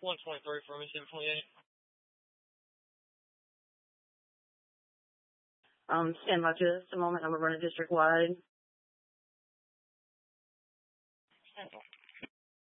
123 for me, 728. Stand by just a moment. I'm going to run it district wide.